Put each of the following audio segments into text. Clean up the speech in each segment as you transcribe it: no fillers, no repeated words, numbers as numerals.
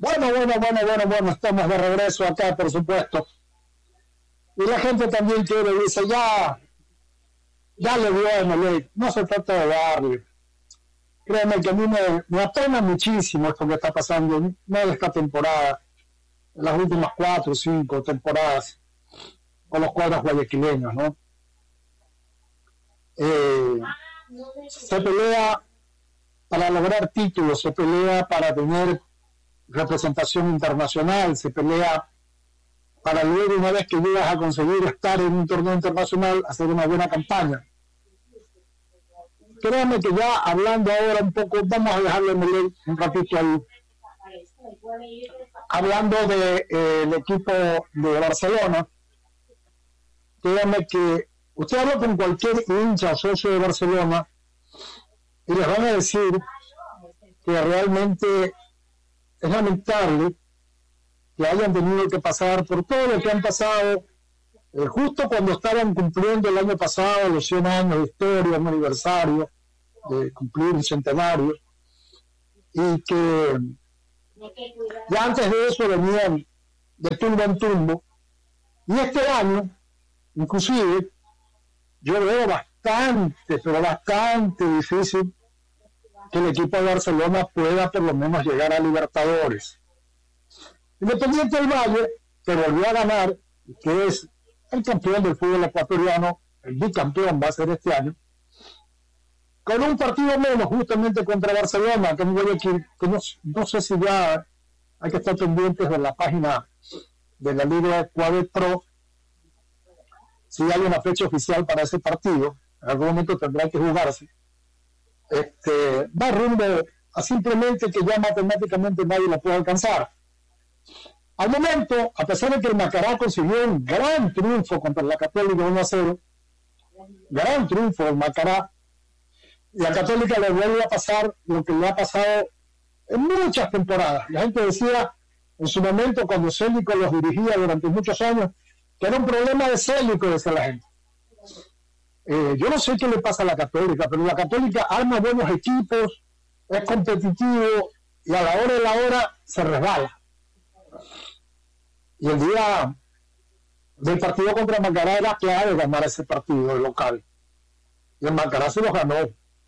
Bueno, estamos de regreso acá, por supuesto. Y la gente también dice, ya le dio a Emelec, no se trata de darle. Créeme que a mí me apena muchísimo esto que está pasando, no de esta temporada, en las últimas 4 o 5 temporadas con los cuadros guayaquileños, ¿no? Se pelea para lograr títulos, se pelea para tener representación internacional, se pelea para luego, una vez que llegas a conseguir estar en un torneo internacional, hacer una buena campaña. Créanme que ya hablando ahora un poco, vamos a dejarlo un ratito ahí, hablando del equipo de Barcelona. Créanme que usted habla con cualquier hincha o socio de Barcelona y les van a decir que realmente es lamentable que hayan tenido que pasar por todo lo que han pasado, justo cuando estaban cumpliendo el año pasado los 100 años de historia, un aniversario de cumplir un centenario, y que ya antes de eso venían de tumbo en tumbo, y este año, inclusive, yo veo bastante difícil que el equipo de Barcelona pueda por lo menos llegar a Libertadores. Independiente del Valle, que volvió a ganar, que es el campeón del fútbol ecuatoriano, el bicampeón va a ser este año, con un partido menos justamente contra Barcelona, que no sé si ya hay que estar pendientes de la página de la Liga Ecuador Pro, si hay una fecha oficial para ese partido, en algún momento tendrá que jugarse. Va rumbo a simplemente que ya matemáticamente nadie lo puede alcanzar. Al momento, a pesar de que el Macará consiguió un gran triunfo contra la Católica 1-0, gran triunfo del Macará, la Católica le vuelve a pasar lo que le ha pasado en muchas temporadas. La gente decía en su momento, cuando Célico los dirigía durante muchos años, que era un problema de Célico, decía la gente. Yo no sé qué le pasa a la Católica, pero la Católica arma buenos equipos, es competitivo y a la hora de la hora se resbala. Y el día del partido contra Macará era clave ganar ese partido local. Y el Macará se lo ganó.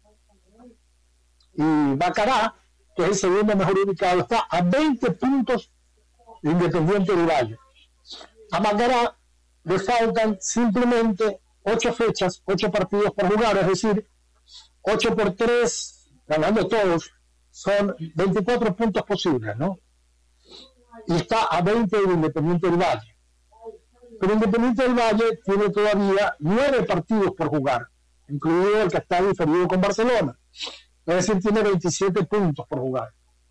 Y Macará, que es el segundo mejor ubicado, está a 20 puntos de Independiente del Valle. A Macará le faltan simplemente 8 fechas, 8 partidos por jugar, es decir, 8 por 3, ganando todos, son 24 puntos posibles, ¿no? Y está a 20 de Independiente del Valle. Pero Independiente del Valle tiene todavía 9 partidos por jugar, incluido el que está diferido con Barcelona. Es decir, tiene 27 puntos por jugar.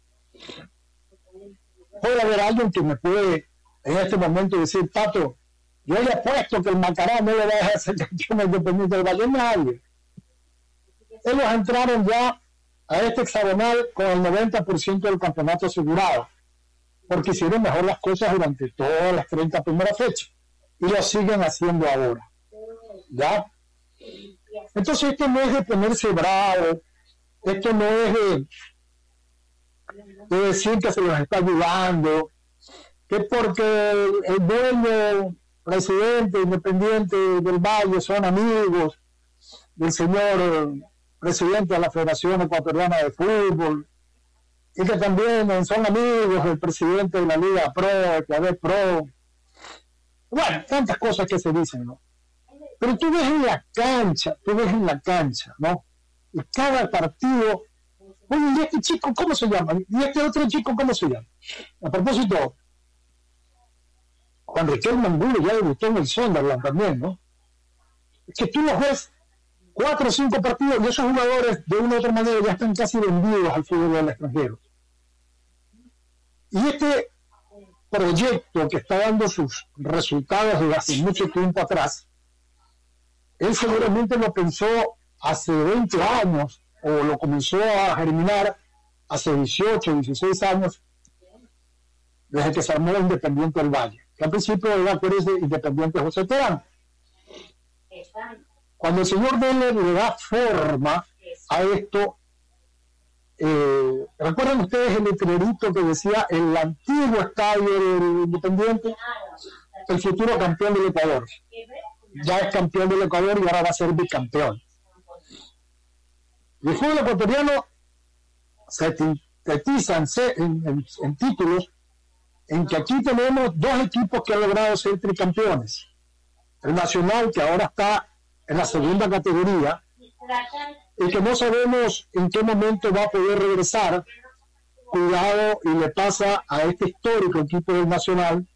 Puede haber alguien que me puede en este momento decir, Tato, yo le apuesto que el Macará no le va a dejar ser campeón Independiente del Valle. Nadie. Ellos entraron ya a este hexagonal con el 90% del campeonato asegurado, porque hicieron mejor las cosas durante todas las 30 primeras fechas y lo siguen haciendo ahora. ¿Ya? Entonces esto no es de ponerse bravo, esto no es de decir que se los está ayudando, que porque el dueño, presidente Independiente del Valle son amigos del señor presidente de la Federación Ecuatoriana de Fútbol, y que también son amigos del presidente de la Liga Pro, Ecuador Pro. Bueno, tantas cosas que se dicen, ¿no? Pero tú ves en la cancha, ¿no? Y cada partido, oye, ¿y este chico cómo se llama? ¿Y este otro chico cómo se llama? A propósito, Juan Riquelme Angulo ya debutó en el Sunderland también, ¿no? Es que tú los ves 4 o 5 partidos y esos jugadores de una u otra manera ya están casi vendidos al fútbol del extranjero. Y este proyecto que está dando sus resultados desde hace mucho tiempo atrás, él seguramente lo pensó hace 20 años o lo comenzó a germinar hace 18, 16 años, desde que se armó el Independiente del Valle, que al principio era Independiente José Terán. Cuando el señor Vélez le da forma a esto, ¿Recuerdan ustedes el letrerito que decía el antiguo estadio del Independiente? El futuro campeón del Ecuador. Ya es campeón del Ecuador y ahora va a ser bicampeón. El fútbol ecuatoriano se sintetiza en títulos en que aquí tenemos dos equipos que han logrado ser tricampeones. El Nacional, que ahora está en la segunda categoría, y que no sabemos en qué momento va a poder regresar. Cuidado, y le pasa a este histórico equipo del Nacional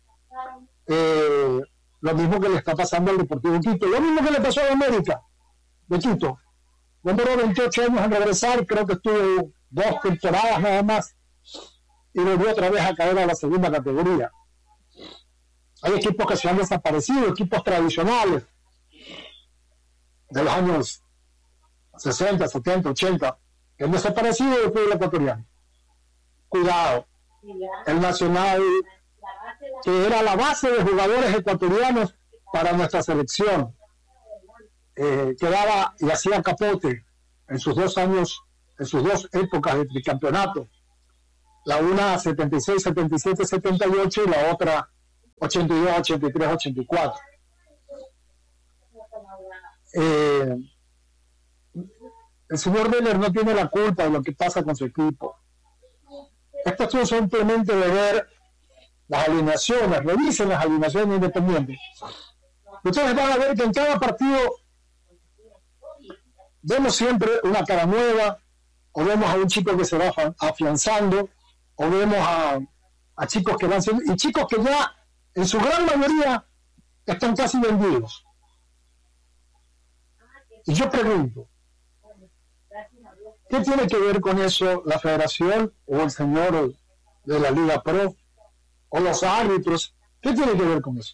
lo mismo que le está pasando al Deportivo Quito, lo mismo que le pasó a América de Quito. Demoró 28 años en regresar, creo que estuvo 2 temporadas nada más y volvió otra vez a caer a la segunda categoría. Hay equipos que se han desaparecido, equipos tradicionales de los años 60, 70, 80, que han desaparecido del fútbol ecuatoriano. Cuidado, el Nacional, que era la base de jugadores ecuatorianos para nuestra selección, quedaba y hacía capote en sus 2 años, en sus 2 épocas de tricampeonato. La una 76, 77, 78 y la otra 82, 83, 84. El señor Vélez no tiene la culpa de lo que pasa con su equipo. Es cuestión simplemente de ver las alineaciones, revisen las alineaciones independientes. Ustedes van a ver que en cada partido vemos siempre una cara nueva, o vemos a un chico que se va afianzando, o vemos a chicos que van siendo, y chicos que ya en su gran mayoría están casi vendidos. Y yo pregunto, ¿qué tiene que ver con eso la federación o el señor de la Liga Pro o los árbitros? ¿Qué tiene que ver con eso?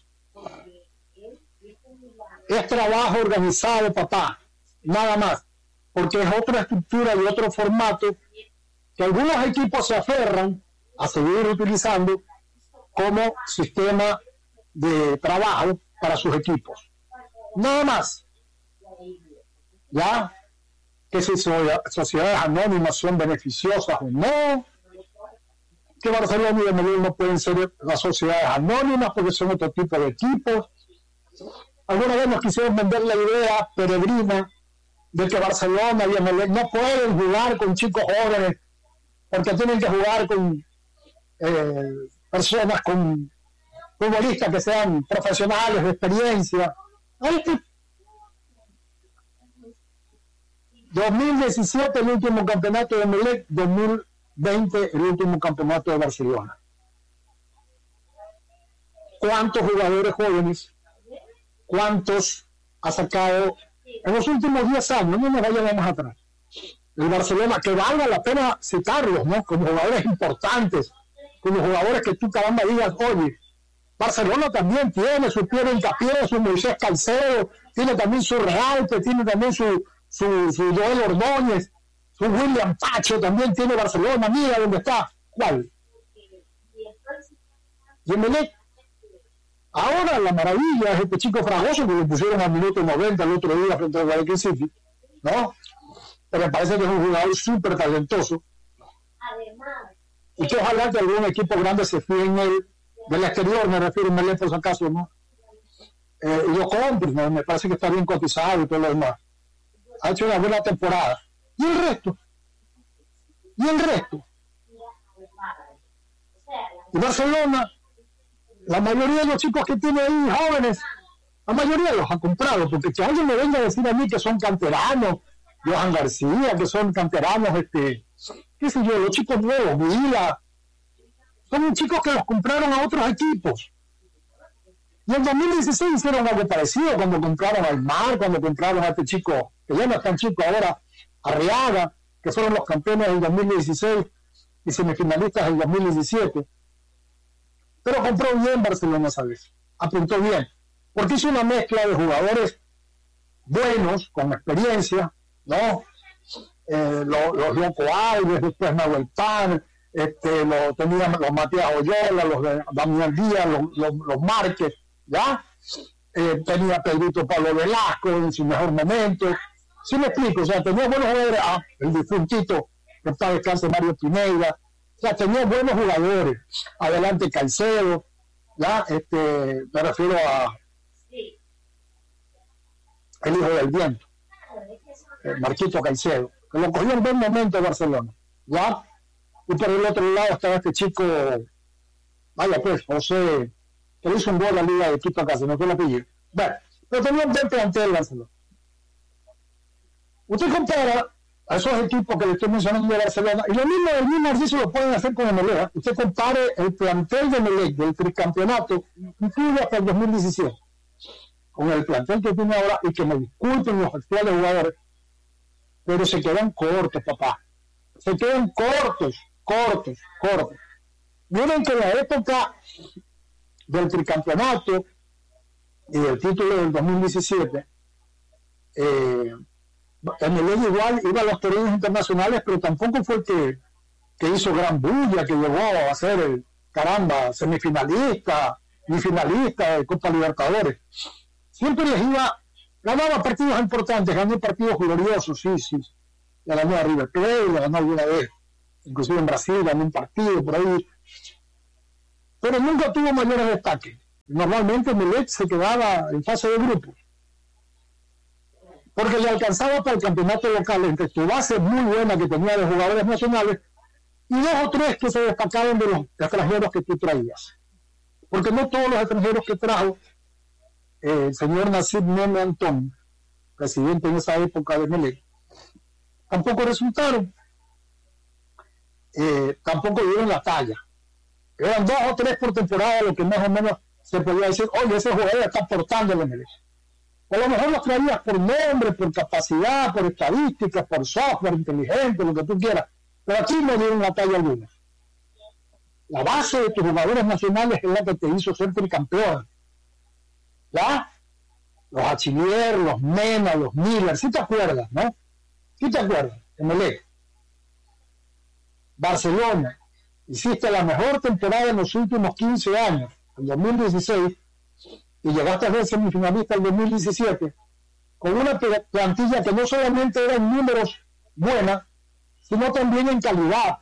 Es trabajo organizado, papá, nada más, porque es otra estructura y otro formato que algunos equipos se aferran a seguir utilizando como sistema de trabajo para sus equipos. Nada más. ¿Ya? Que si sociedades anónimas son beneficiosas o no, que Barcelona y Medellín no pueden ser las sociedades anónimas porque son otro tipo de equipos. Alguna vez nos quisieron vender la idea peregrina de que Barcelona y Medellín no pueden jugar con chicos jóvenes porque tienen que jugar con personas, con futbolistas que sean profesionales de experiencia. 2017 el último campeonato de Melec, 2020 el último campeonato de Barcelona. ¿Cuántos jugadores jóvenes? ¿Cuántos ha sacado en los últimos 10 años? No nos vayamos más atrás. El Barcelona, que valga la pena citarlos, ¿no? Como jugadores importantes, como jugadores que tú caramba digas, oye, Barcelona también tiene su Pierre Hincapié, su Moisés Caicedo, tiene también su Realte, tiene también su Joel Ordóñez, su William Pacho también tiene Barcelona. Mira dónde está. ¿Cuál? Y en Melec. Ahora la maravilla es este chico Fragoso que lo pusieron al minuto 90 el otro día frente al Guayaquil City, ¿no? Pero me parece que es un jugador súper talentoso. Y que ojalá que algún equipo grande se fíe en él, del exterior, me refiero a Melec por si acaso, ¿no? Y lo compre, ¿no? Me parece que está bien cotizado y todo lo demás. Ha hecho una buena temporada. ¿Y el resto? Y Barcelona, la mayoría de los chicos que tiene ahí, jóvenes, la mayoría los ha comprado, porque que alguien me venga a decir a mí que son canteranos, Johan García, que son canteranos, qué sé yo, los chicos nuevos, Vila, son chicos que los compraron a otros equipos. Y en 2016 hicieron algo parecido cuando compraron al Mar, cuando compraron a este chico, que ya no es tan chico ahora, Arriaga, que fueron los campeones del 2016 y semifinalistas del 2017. Pero compró bien Barcelona esa vez, apuntó bien, porque hizo una mezcla de jugadores buenos, con experiencia, ¿no? Los Loco Alves, después Nahuel Pan, tenían los Matías Oyola, los de Damián Díaz, los Márquez, ¿ya? Tenía Pedrito Pablo Velasco en su mejor momento. ¿Sí me explico? O sea, tenía buenos jugadores. El difuntito que está descanse Mario Pineda. O sea, tenía buenos jugadores. Adelante Caicedo, ¿ya? Me refiero a el hijo del viento, Marquito Caicedo, que lo cogió en buen momento Barcelona, ¿ya? Y por el otro lado estaba este chico, vaya pues, José, que hizo un gol a la Liga de Quito acá, se me fue el apellido. Bueno, pero tenía un buen plantel Barcelona. Usted compara a esos equipos que le estoy mencionando de Barcelona, y lo mismo, el mismo ejercicio lo pueden hacer con Emelec. Usted compare el plantel de Emelec del tricampeonato, incluso hasta el 2017, con el plantel que tiene ahora, y que me disculpen los actuales jugadores, pero se quedan cortos, papá. Se quedan cortos. Miren que en la época del tricampeonato y del título del 2017, Emelec igual iba a los torneos internacionales, pero tampoco fue que hizo gran bulla, que llegó a ser el semifinalista ni finalista de Copa Libertadores. Siempre les iba, ganaba partidos importantes, ganó partidos gloriosos, sí. Le ganó a River Plate, le ganó alguna vez, inclusive en Brasil, ganó un partido por ahí. Pero nunca tuvo mayores destaques. Normalmente Emelec se quedaba en fase de grupo, porque le alcanzaba para el campeonato local entre su base muy buena que tenía de jugadores nacionales y 2 o 3 que se destacaban de los extranjeros que tú traías. Porque no todos los extranjeros que trajo el señor Nasib Neme Antón, presidente en esa época de Emelec, tampoco resultaron, tampoco dieron la talla. Eran 2 o 3 por temporada, lo que más o menos se podía decir, oye, ese jugador está aportando el Emelec. A lo mejor los traías por nombre, por capacidad, por estadísticas, por software inteligente, lo que tú quieras. Pero aquí no dieron la talla alguna. La base de tus jugadores nacionales es la que te hizo ser tricampeón. ¿Ya? Los Achillier, los Mena, los Miller, ¿sí te acuerdas, no? ¿Sí te acuerdas? Emelec. Barcelona. Hiciste la mejor temporada en los últimos 15 años, en 2016, y llegaste a ser semifinalista en 2017, con una plantilla que no solamente era en números buena, sino también en calidad.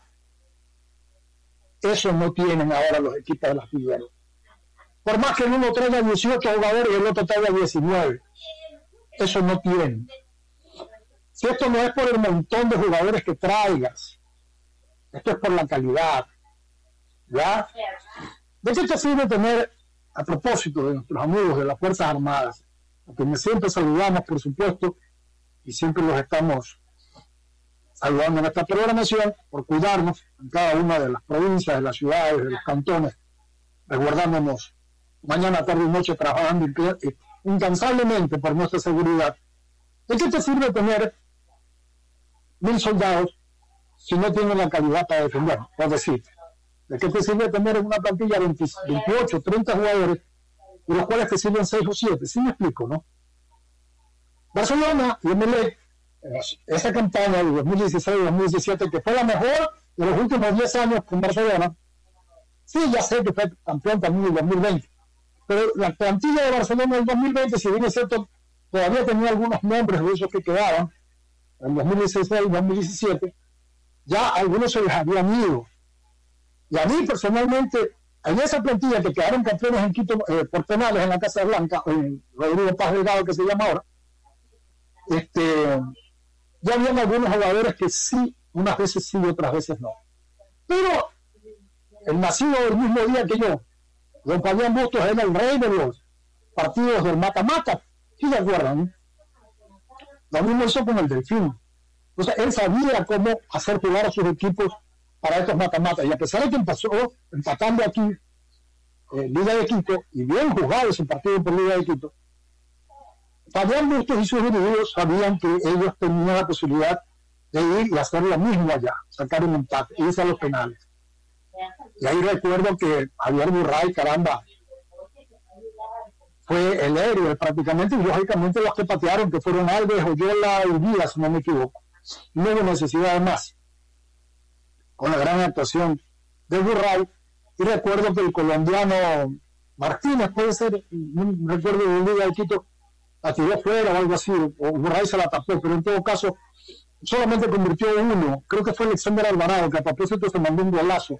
Eso no tienen ahora los equipos de las Figueras. Por más que uno traiga 18 jugadores y el otro traiga 19. Eso no tienen. Si esto no es por el montón de jugadores que traigas, esto es por la calidad. ¿Ya? ¿De qué te sirve tener, a propósito de nuestros amigos de las Fuerzas Armadas, a quienes siempre saludamos, por supuesto, y siempre los estamos saludando en esta programación, por cuidarnos en cada una de las provincias, de las ciudades, de los cantones, resguardándonos mañana, tarde y noche, trabajando incansablemente por nuestra seguridad? ¿De qué te sirve tener 1000 soldados si no tienen la calidad para defender? Por decir, ¿de qué te sirve tener en una plantilla 28, 30 jugadores, de los cuales te sirven 6 o 7? ¿Sí me explico, no? Barcelona y Emelec, esa campaña de 2016-2017, que fue la mejor de los últimos 10 años con Barcelona, sí, ya sé que fue campeón también en 2020, pero la plantilla de Barcelona del 2020, si bien es cierto, todavía tenía algunos nombres de esos que quedaban en 2016-2017, ya algunos se les habían ido. Y a mí personalmente, en esa plantilla que quedaron campeones en Quito por penales en la Casa Blanca, en Rodrigo Paz Delgado, que se llama ahora, ya habían algunos jugadores que sí, unas veces sí y otras veces no. Pero el nacido del mismo día que yo, don Fabián Bustos, era el rey de los partidos del mata-mata. ¿Sí se acuerdan? Lo mismo hizo con el Delfín. O sea, él sabía cómo hacer jugar a sus equipos para estos mata-mata. Y a pesar de que empezó empatando aquí Liga de Quito, y bien jugado ese partido por Liga de Quito, Fabián Bustos y sus dirigidos sabían que ellos tenían la posibilidad de ir y hacer lo mismo allá, sacar un empate, irse a los penales. Y ahí recuerdo que Javier Burray, caramba, fue el héroe prácticamente, y lógicamente los que patearon, que fueron Alves, Oyola y Díaz, si no me equivoco. No hubo necesidad de más, con la gran actuación de Burray. Y recuerdo que el colombiano Martínez, puede ser, no recuerdo de Liga de Quito, la tiró fuera o algo así, o Burray se la tapó, pero en todo caso solamente convirtió uno, creo que fue Alexander Alvarado, que a propósito se mandó un golazo.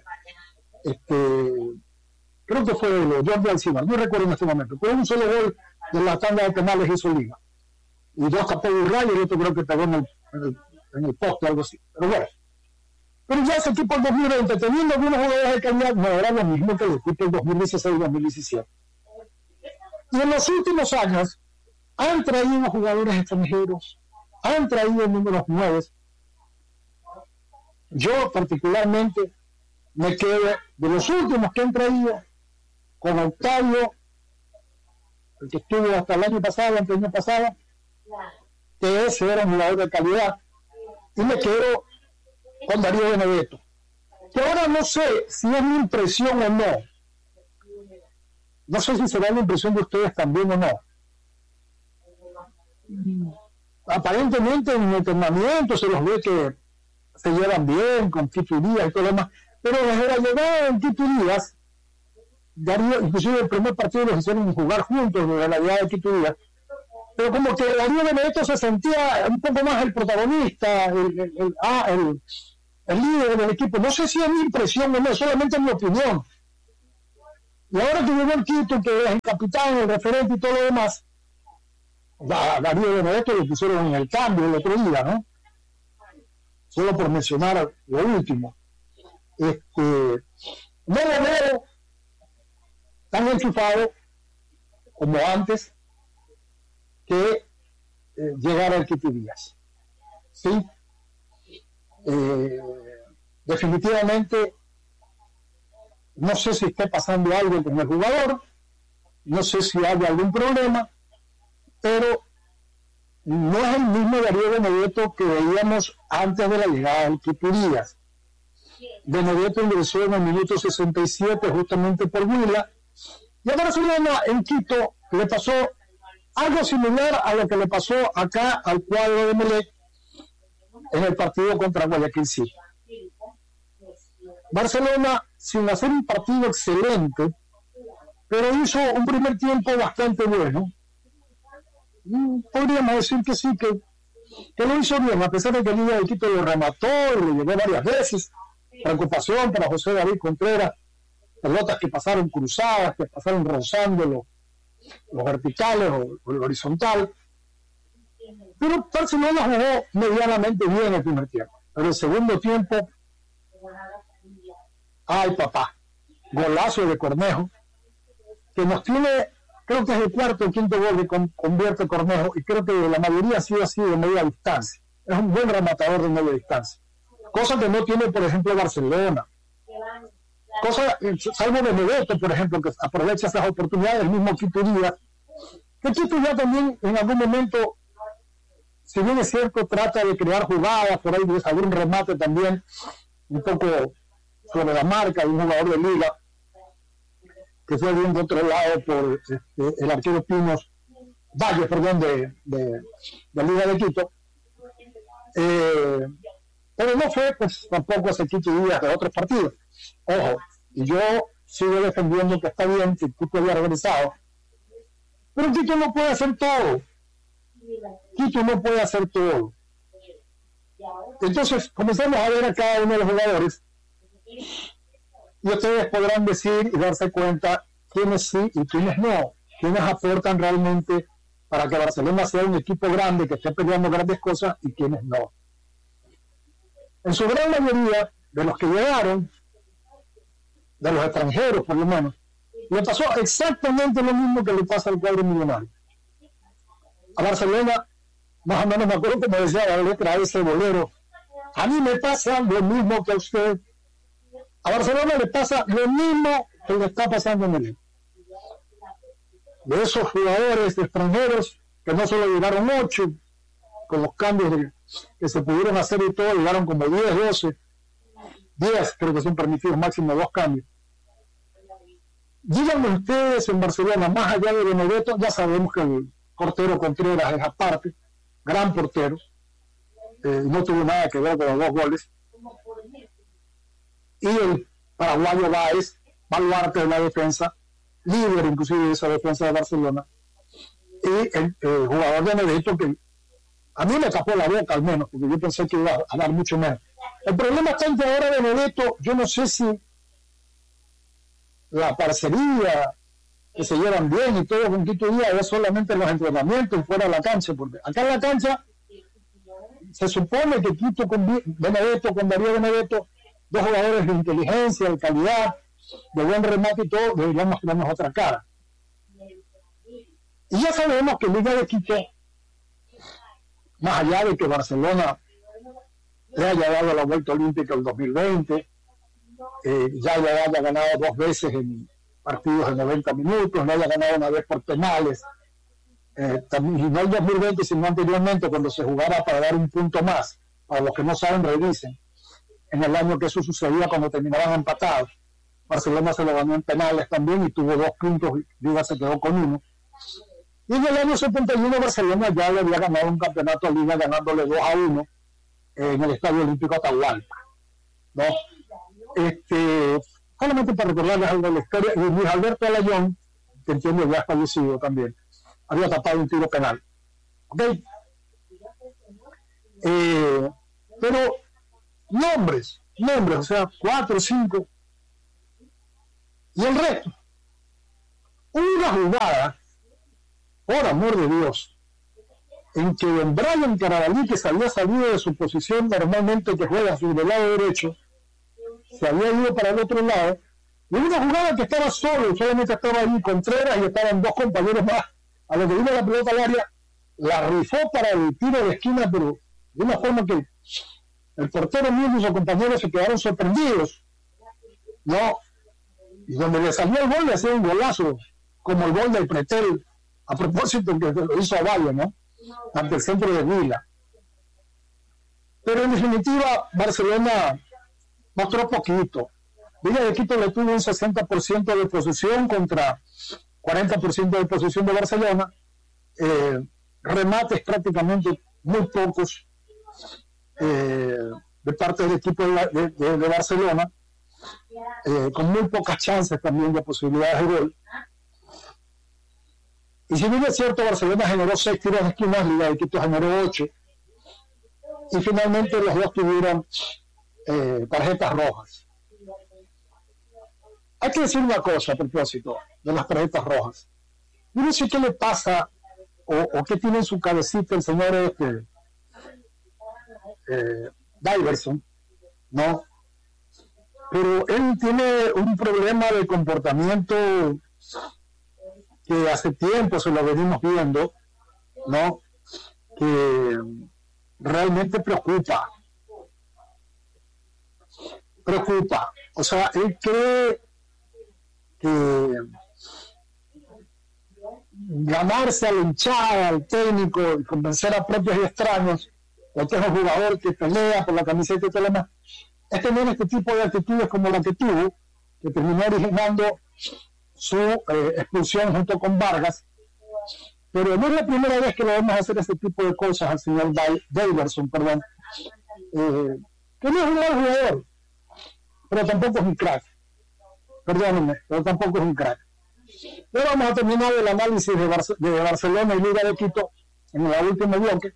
Creo que fue Jordi Alcibar, no recuerdo en este momento, pero un solo gol de la tanda de penales hizo Liga. Y dos capó Burray y el otro creo que pegó en el poste, algo así. Pero bueno. Pero ya ese equipo en 2020, teniendo algunos jugadores de calidad, no era lo mismo que el equipo en 2016-2017. Y en los últimos años han traído jugadores extranjeros, han traído números 9. Yo particularmente me quedo de los últimos que han traído con Octavio, el que estuvo hasta el año pasado, el año pasado, que ese era un jugador de calidad, y me quedo con Darío Benedetto, que ahora no sé si es mi impresión o no sé si será la impresión de ustedes también o no. Aparentemente en el entrenamiento se los ve que se llevan bien con Tito Díaz y todo lo demás, pero desde la llegada de Tito Díaz, Darío, inclusive el primer partido los hicieron jugar juntos desde la llegada de Tito Díaz, pero como que Darío Benedetto se sentía un poco más el protagonista, el líder del equipo. No sé si es mi impresión o no, solamente mi opinión. Y ahora que llegó el Quito, que es el capitán, el referente y todo lo demás, a Darío Benedetto lo pusieron en el cambio el otro día, ¿no? Solo por mencionar lo último. No lo veo tan enchufado como antes que llegara el Quito Díaz. ¿Sí? Definitivamente no sé si está pasando algo con el jugador, no sé si hay algún problema, pero no es el mismo Darío Benedetto que veíamos antes de la llegada del Quito Díaz. Benedetto ingresó en el minuto 67 justamente por Huila, y a Barcelona en Quito le pasó algo similar a lo que le pasó acá al cuadro de Melec en el partido contra Guayaquil City. Barcelona, sin hacer un partido excelente, pero hizo un primer tiempo bastante bueno. Podríamos decir que sí, que lo hizo bien, a pesar de que el Liga de Quito lo remató y lo llevó varias veces. Preocupación para José David Contreras, pelotas que pasaron cruzadas, que pasaron rozando los verticales o el horizontal. Pero Barcelona jugó medianamente bien el primer tiempo. Pero el segundo tiempo, ay papá, golazo de Cornejo, que nos tiene, creo que es el cuarto o quinto gol que convierte Cornejo, y creo que la mayoría ha sido así de media distancia. Es un buen rematador de media distancia. Cosa que no tiene, por ejemplo, Barcelona. Salvo Benedetto, por ejemplo, que aprovecha esas oportunidades, el mismo Quito Díaz. Que Quito ya también en algún momento, si bien es cierto, trata de crear jugadas, por ahí de algún remate también, un poco sobre la marca de un jugador de Liga, que fue bien controlado por el arquero Pinos, Valle, perdón, de Liga de Quito. Pero no fue, pues, tampoco ese Quito Díaz de otros partidos. Ojo, y yo sigo defendiendo que está bien que Quito haya regresado, pero Quito no puede hacer todo. Quito no puede hacer todo. Entonces, comenzamos a ver a cada uno de los jugadores y ustedes podrán decir y darse cuenta quiénes sí y quiénes no, quiénes aportan realmente para que Barcelona sea un equipo grande que esté peleando grandes cosas y quiénes no. En su gran mayoría de los que llegaron, de los extranjeros por lo menos, le pasó exactamente lo mismo que le pasa al cuadro millonario. A Barcelona, más o menos me acuerdo como decía la letra de ese bolero, a mí me pasa lo mismo que a usted. A Barcelona le pasa lo mismo que le está pasando en el. De esos jugadores extranjeros, que no solo llegaron 8, con los cambios que se pudieron hacer y todo, llegaron como 10, 12, 10 creo que son permitidos, máximo 2 cambios. Díganme ustedes en Barcelona, más allá de Benedetto, ya sabemos que el portero Contreras es aparte, gran portero, no tuvo nada que ver con los 2 goles. Y el paraguayo Báez, baluarte de la defensa, líder inclusive de esa defensa de Barcelona, y el jugador de Benedetto, que A mí me tapó la boca al menos, porque yo pensé que iba a dar mucho menos. El problema está en que ahora Benedetto, yo no sé si la parcería, que se llevan bien y todo con Quito Díaz es solamente en los entrenamientos y fuera de la cancha, porque acá en la cancha se supone que Quito con Benedetto, con Darío Benedetto, dos jugadores de inteligencia, de calidad, de buen remate y todo, deberían mostrarnos otra cara. Y ya sabemos que Liga de Quito, más allá de que Barcelona le haya dado la vuelta olímpica en 2020, ya le haya ganado 2 veces en partidos de 90 minutos, le haya ganado una vez por penales, también, y no el 2020, sino anteriormente, cuando se jugara para dar un punto más. Para los que no saben, revisen. En el año que eso sucedía, cuando terminaban empatados, Barcelona se lo ganó en penales también y tuvo 2 puntos, Liga se quedó con 1. Y en el año 71 Barcelona ya le había ganado un campeonato a Liga ganándole 2-1 en el Estadio Olímpico Atahualpa, ¿no? Solamente para recordarles algo de la historia, y Luis Alberto Alayón, que entiendo ya ha fallecido también, había tapado un tiro penal. ¿Ok? Pero nombres, o sea, 4 o 5, y el resto. Una jugada, por amor de Dios, en que don Brian Carabalí, que se había salido de su posición normalmente que juega sobre el lado derecho, se había ido para el otro lado, y una jugada que estaba solo, solamente estaba ahí Contreras y estaban 2 compañeros más, a lo que vino la pelota al área, la rifó para el tiro de esquina, pero de una forma que el portero mismo y sus compañeros se quedaron sorprendidos, ¿no? Y donde le salió el gol, le hacía un golazo, como el gol del Pretel, a propósito que lo hizo a Valle, ¿no? Ante el centro de Huila. Pero en definitiva, Barcelona mostró poquito. Liga de Quito le tuvo un 60% de posesión contra 40% de posesión de Barcelona. Remates prácticamente muy pocos de parte del equipo de Barcelona, con muy pocas chances también de posibilidades de gol. Y si bien es cierto, Barcelona generó 6 tiros de esquina, Liga de Quito generó 8, y finalmente los dos tuvieron tarjetas rojas. Hay que decir una cosa a propósito de las tarjetas rojas. Yo no sé qué le pasa o qué tiene en su cabecita el señor Diverson, ¿no? Pero él tiene un problema de comportamiento que hace tiempo se lo venimos viendo, ¿no? Que realmente preocupa. O sea, él cree que ganarse a la hinchada, al técnico y convencer a propios y extraños, o que es un jugador que pelea por la camiseta y todo lo demás, es tener este tipo de actitudes como la que tuvo, que terminó originando su expulsión junto con Vargas. Pero no es la primera vez que lo vemos hacer este tipo de cosas al señor Daverson, perdón, que no es un mal jugador, pero tampoco es un crack. Perdónenme, pero tampoco es un crack. Pero vamos a terminar el análisis de Barcelona y Liga de Quito en el último bloque.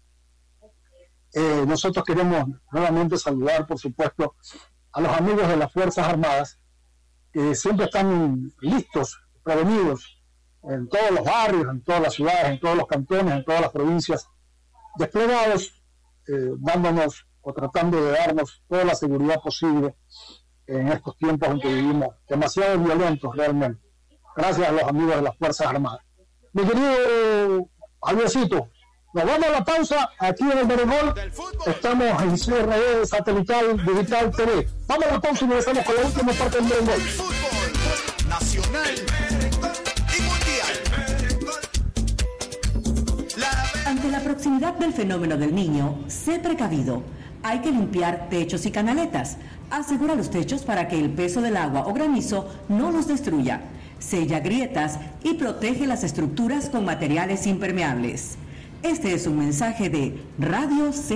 Nosotros queremos nuevamente saludar, por supuesto, a los amigos de las Fuerzas Armadas, que siempre están listos, prevenidos, en todos los barrios, en todas las ciudades, en todos los cantones, en todas las provincias, desplegados, dándonos o tratando de darnos toda la seguridad posible en estos tiempos en que vivimos, demasiado violentos realmente. Gracias a los amigos de las Fuerzas Armadas. Mi querido Javiercito, nos vamos a la pausa aquí en el Merenol. Estamos en CRE Satelital Digital TV. Vamos a la pausa y regresamos con la última parte del Merenol. Fútbol nacional y mundial. Ante la proximidad del fenómeno del Niño, sé precavido. Hay que limpiar techos y canaletas. Asegura los techos para que el peso del agua o granizo no los destruya. Sella grietas y protege las estructuras con materiales impermeables. Este es un mensaje de Radio C.